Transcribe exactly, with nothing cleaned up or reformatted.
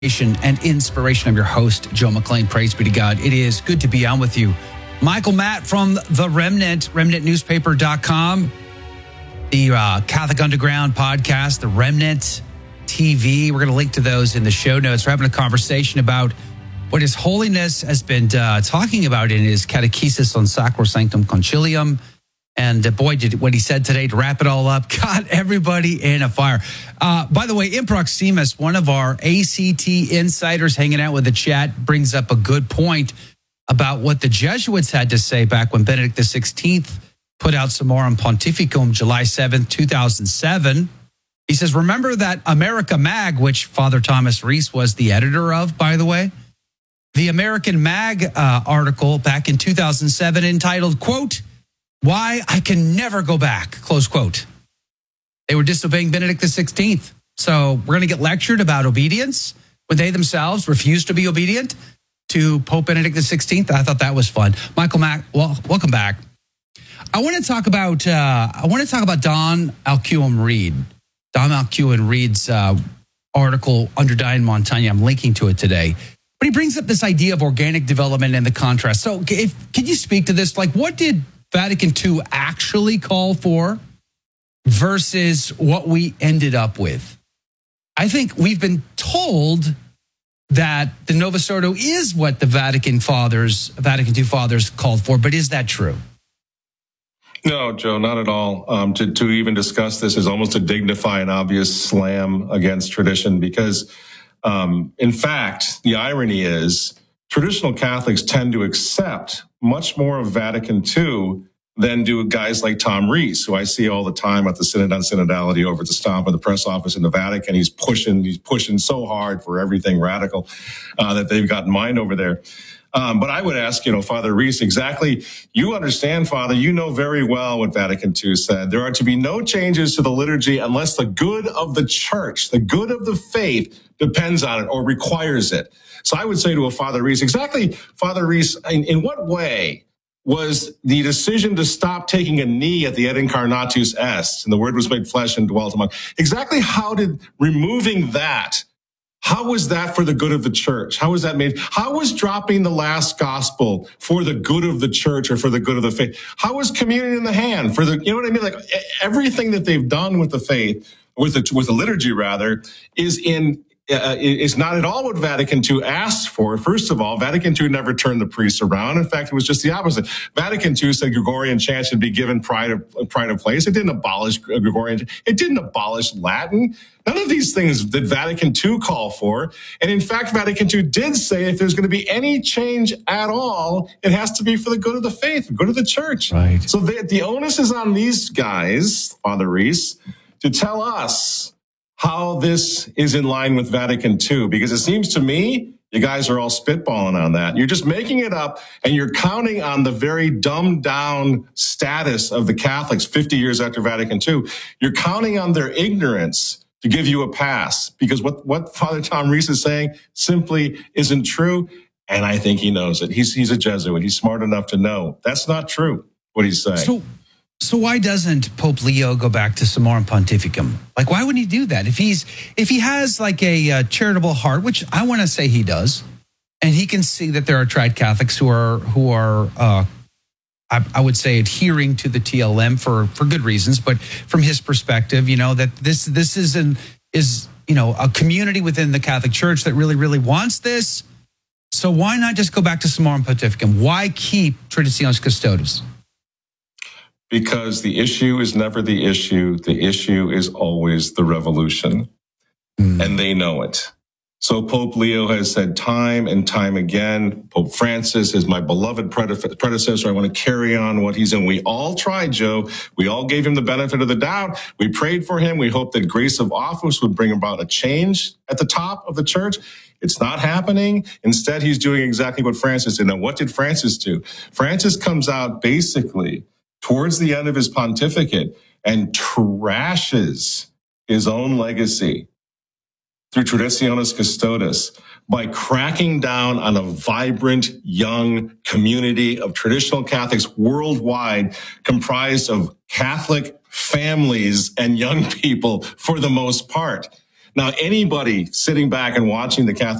and inspiration. I'm your host, Joe McClain. Praise be to God. It is good to be on with you. Michael Matt from The Remnant, remnant newspaper dot com, the uh, Catholic Underground podcast, The Remnant T V. We're going to link to those in the show notes. We're having a conversation about what His Holiness has been uh, talking about in his catechesis on Sacrosanctum Concilium. And uh, boy, did what he said today to wrap it all up, got everybody in a fire. Uh, by the way, in Proximus, one of our A C T insiders hanging out with the chat brings up a good point about what the Jesuits had to say back when Benedict the sixteenth put out Summorum Pontificum July seventh, two thousand seven. He says, remember that America Mag, which Father Thomas Reese was the editor of, by the way? The American Mag uh, article back in two thousand seven entitled, quote, "Why I Can Never Go Back," close quote. They were disobeying Benedict the sixteenth. So we're going to get lectured about obedience when they themselves refused to be obedient to Pope Benedict the sixteenth. I thought that was fun. Michael Mack, well, welcome back. I want to talk about uh, I want to talk about Don Alcuin Reid. Don Alcuin Reid's uh, article under Diane Montaigne. I'm linking to it today. But he brings up this idea of organic development and the contrast. So if, can you speak to this? Like, what did Vatican two actually call for versus what we ended up with? I think we've been told that the Novus Ordo is what the Vatican Fathers, Vatican two Fathers called for, but is that true? No, Joe, not at all. Um, to, to even discuss this is almost to dignify an obvious slam against tradition because, um, in fact, the irony is traditional Catholics tend to accept much more of Vatican two than do guys like Tom Rees, who I see all the time at the Synod on Synodality over at the Stomp of the press office in the Vatican. He's pushing, he's pushing so hard for everything radical uh, that they've got in mind over there. Um, but I would ask, you know, Father Rees, exactly, you understand, Father, you know very well what Vatican two said. There are to be no changes to the liturgy unless the good of the church, the good of the faith depends on it or requires it. So I would say to a Father Rees, exactly, Father Rees, in, in what way was the decision to stop taking a knee at the Et Incarnatus Est, and the Word was made flesh and dwelt among, exactly how did removing that, how was that for the good of the church? How was that made? How was dropping the last gospel for the good of the church or for the good of the faith? How was communion in the hand for the, you know what I mean? Like everything that they've done with the faith, with the, with the liturgy rather, is in, Uh, is not at all what Vatican two asked for. First of all, Vatican two never turned the priests around. In fact, it was just the opposite. Vatican two said Gregorian chant should be given pride of, pride of place. It didn't abolish Gregorian. It didn't abolish Latin. None of these things did Vatican two call for. And in fact, Vatican two did say if there's going to be any change at all, it has to be for the good of the faith, the good of the church. Right. So the, the onus is on these guys, Father Rees, to tell us how this is in line with Vatican two, because it seems to me you guys are all spitballing on that. You're just making it up, and you're counting on the very dumbed down status of the Catholics fifty years after Vatican two. You're counting on their ignorance to give you a pass, because what, what Father Tom Rees is saying simply isn't true, and I think he knows it. He's, he's a Jesuit. He's smart enough to know that's not true, what he's saying. So- So why doesn't Pope Leo go back to Summorum Pontificum? Like, why wouldn't he do that? If he's if he has like a uh, charitable heart, which I want to say he does, and he can see that there are tried Catholics who are who are uh, I, I would say adhering to the T L M for for good reasons, but from his perspective, you know that this this is an is you know a community within the Catholic Church that really really wants this. So why not just go back to Summorum Pontificum? Why keep Traditionis Custodes? Because the issue is never the issue. The issue is always the revolution. Mm. And they know it. So Pope Leo has said time and time again, Pope Francis is my beloved predecessor. I want to carry on what he's in. We all tried, Joe. We all gave him the benefit of the doubt. We prayed for him. We hoped that grace of office would bring about a change at the top of the church. It's not happening. Instead, he's doing exactly what Francis did. Now, what did Francis do? Francis comes out basically towards the end of his pontificate and trashes his own legacy through Traditionis Custodes by cracking down on a vibrant young community of traditional Catholics worldwide comprised of Catholic families and young people for the most part. Now, anybody sitting back and watching the Catholic